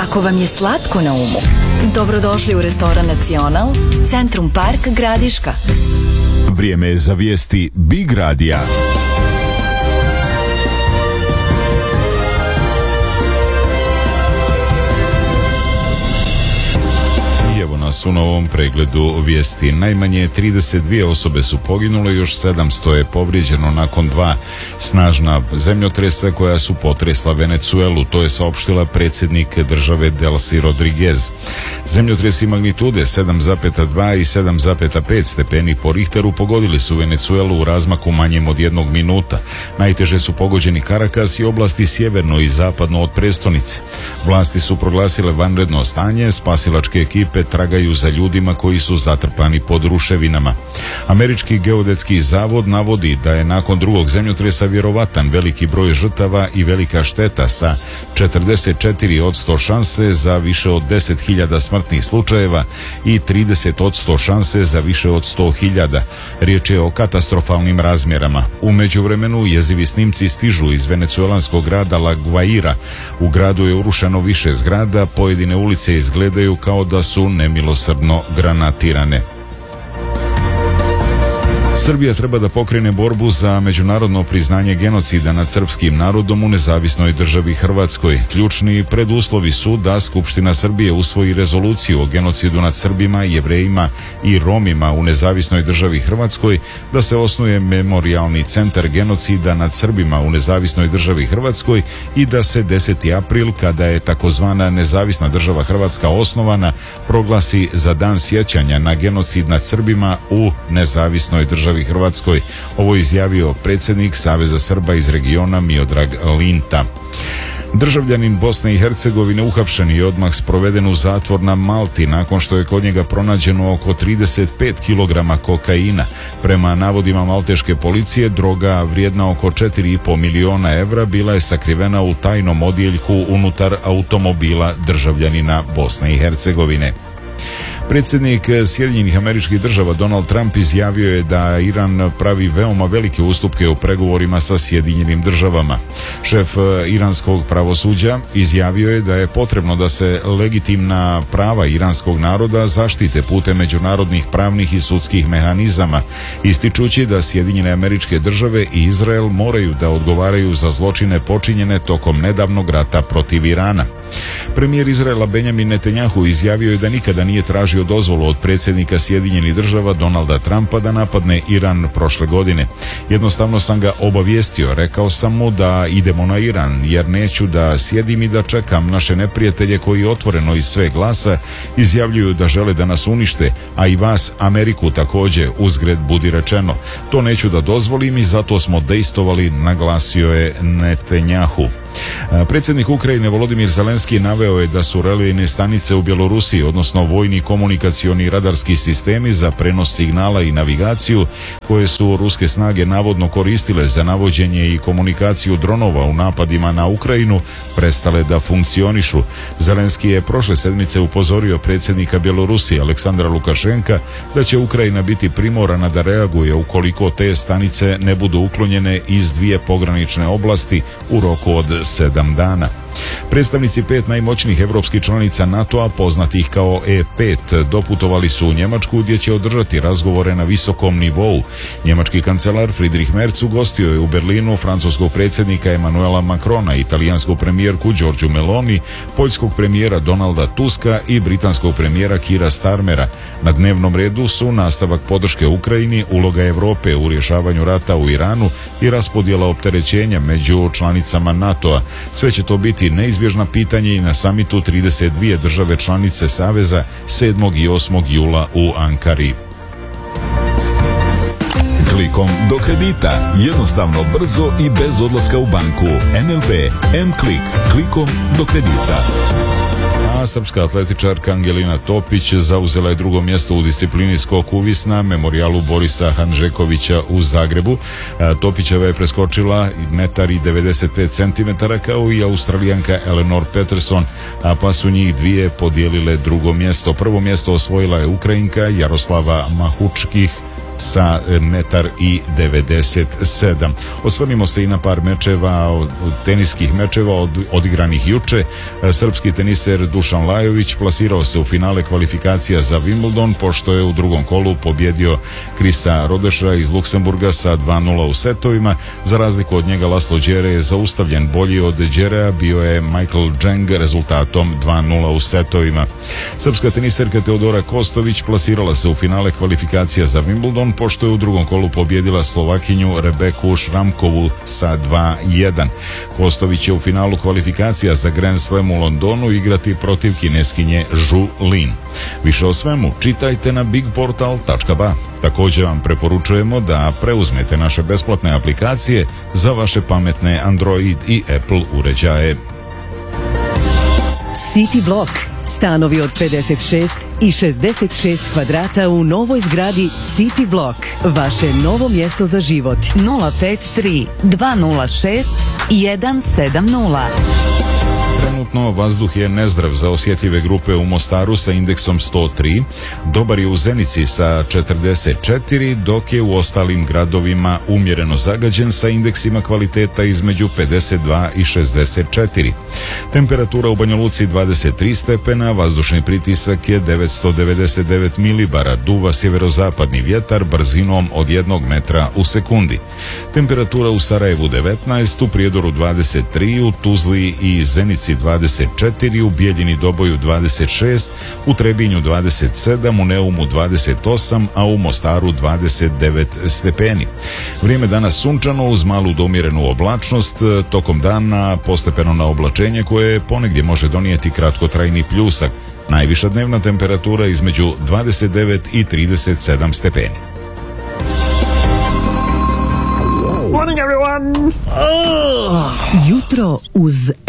Ako vam je slatko na umu, dobrodošli u restoran Nacional, Centrum Park, Gradiška. Vrijeme je za vijesti Big Radija. Evo nas u novom pregledu vijesti. Najmanje 32 osobe su poginule, još 700 je povrijeđeno nakon 2 snažna zemljotresa koja su potresla Venecuelu. To je saopštila predsjednik države Delcy Rodriguez. Zemljotresi magnitude 7,2 i 7,5 stepeni po Richteru pogodili su Venecuelu u razmaku manjem od 1 minuta. Najteže su pogođeni Caracas i oblasti sjeverno i zapadno od prestonice. Vlasti su proglasile vanredno stanje, spasilačke ekipe tragaju za ljudima koji su zatrpani pod ruševinama. Američki geodetski zavod navodi da je nakon drugog zemljotresa vjerovatan veliki broj žrtava i velika šteta sa 44% šanse za više od 10.000 smrtnih slučajeva i 30% šanse za više od 100.000. Riječ je o katastrofalnim razmjerama. U međuvremenu jezivi snimci stižu iz venecuelanskog grada La Guaira. U gradu je urušeno više zgrada, pojedine ulice izgledaju kao da su nemilosrdno granatirane. Srbija treba da pokrene borbu za međunarodno priznanje genocida nad srpskim narodom u nezavisnoj državi Hrvatskoj. Ključni preduslovi su da Skupština Srbije usvoji rezoluciju o genocidu nad Srbima, Jevrejima i Romima u nezavisnoj državi Hrvatskoj, da se osnuje memorijalni centar genocida nad Srbima u nezavisnoj državi Hrvatskoj i da se 10. april, kada je takozvana nezavisna država Hrvatska osnovana, proglasi za dan sjećanja na genocid nad Srbima u nezavisnoj državi Hrvatskoj. Ovo je izjavio predsjednik Saveza Srba iz regiona Miodrag Linta. Državljanin Bosne i Hercegovine uhapšen je odmah sproveden u zatvor na Malti nakon što je kod njega pronađeno oko 35 kg kokaina. Prema navodima malteške policije, droga vrijedna oko 4,5 miliona evra bila je sakrivena u tajnom odjeljku unutar automobila državljanina Bosne i Hercegovine. Predsjednik Sjedinjenih Američkih Država Donald Trump izjavio je da Iran pravi veoma velike ustupke u pregovorima sa Sjedinjenim Državama. Šef iranskog pravosuđa izjavio je da je potrebno da se legitimna prava iranskog naroda zaštite putem međunarodnih pravnih i sudskih mehanizama, ističući da Sjedinjene Američke Države i Izrael moraju da odgovaraju za zločine počinjene tokom nedavnog rata protiv Irana. Premijer Izraela Benjamin Netanjahu izjavio je da nikada nije tražio dozvolu od predsjednika Sjedinjenih Država Donalda Trumpa da napadne Iran prošle godine. Jednostavno sam ga obavijestio, rekao sam mu da idemo na Iran, jer neću da sjedim i da čekam naše neprijatelje koji otvoreno iz sve glasa izjavljuju da žele da nas unište, a i vas, Ameriku također, uzgred budi rečeno. To neću da dozvolim i zato smo dejstovali, naglasio je Netanjahu. Predsjednik Ukrajine Volodimir Zelenski naveo je da su relejne stanice u Bjelorusiji, odnosno vojni komunikacioni radarski sistemi za prenos signala i navigaciju, koje su ruske snage navodno koristile za navođenje i komunikaciju dronova u napadima na Ukrajinu, prestale da funkcionišu. Zelenski je prošle sedmice upozorio predsjednika Bjelorusije Aleksandra Lukašenka da će Ukrajina biti primorana da reaguje ukoliko te stanice ne budu uklonjene iz 2 pogranične oblasti u roku od 7 dana. Predstavnici 5 najmoćnijih evropskih članica NATO-a, poznatih kao E5, doputovali su u Njemačku gdje će održati razgovore na visokom nivou. Njemački kancelar Friedrich Merz ugostio je u Berlinu francuskog predsjednika Emmanuela Macrona, italijansku premijerku Giorgiu Meloni, poljskog premijera Donalda Tuska i britanskog premijera Keira Starmera. Na dnevnom redu su nastavak podrške Ukrajini, uloga Europe u rješavanju rata u Iranu i raspodjela opterećenja među članicama NATO-a. Sve će to biti neizbježna pitanja i na samitu 32 države članice Saveza 7. i 8. jula u Ankari. Klikom do kredita. Jednostavno, brzo i bez odlaska u banku. NLB M-Klik. Klikom do kredita. A srpska atletičarka Angelina Topić zauzela je 2. mjesto u disciplini skok u vis na memorijalu Borisa Hanžekovića u Zagrebu. Topićeva je preskočila 1,95 m kao i Australijanka Eleanor Peterson, pa su njih dvije podijelile 2. mjesto. 1. mjesto osvojila je Ukrajinka Jaroslava Mahučkih sa 1,97 m. Osvrnimo se i na par mečeva, teniskih mečeva odigranih juče. Srpski teniser Dušan Lajović plasirao se u finale kvalifikacija za Wimbledon, pošto je u drugom kolu pobjedio Krisa Rodeša iz Luksemburga sa 2:0 u setovima. Za razliku od njega, Laslo Đere je zaustavljen. Bolji od Đerea bio je Michael Jeng rezultatom 2:0 u setovima. Srpska teniserka Teodora Kostović plasirala se u finale kvalifikacija za Wimbledon, pošto je u drugom kolu pobjedila Slovakinju Rebeku Šramkovu sa 2:1. Kostović je u finalu kvalifikacija za Grand Slam u Londonu igrati protiv Kineskinje Zhu Lin. Više o svemu čitajte na bigportal.ba. Također vam preporučujemo da preuzmete naše besplatne aplikacije za vaše pametne Android i Apple uređaje. City Block. Stanovi od 56 i 66 kvadrata u novoj zgradi City Block. Vaše novo mjesto za život. 053 206 170. Trenutno vazduh je nezdrav za osjetljive grupe u Mostaru sa indeksom 103, dobar je u Zenici sa 44, dok je u ostalim gradovima umjereno zagađen sa indeksima kvaliteta između 52 i 64. Temperatura u Banja Luci 23 stepena, vazdušni pritisak je 999 milibara, duva sjeverozapadni vjetar brzinom od 1 metra u sekundi. Temperatura u Sarajevu 19, u Prijedoru 23, u Tuzli i Zenici 24, u Bijeljini Doboju 26, u Trebinju 27, u Neumu 28, a u Mostaru 29 stepeni. Vrijeme danas sunčano uz malu do umjerenu oblačnost, tokom dana postepeno na oblačenje koje ponegdje može donijeti kratkotrajni pljusak. Najviša dnevna temperatura između 29 i 37 stepeni. Morning everyone! Jutro uz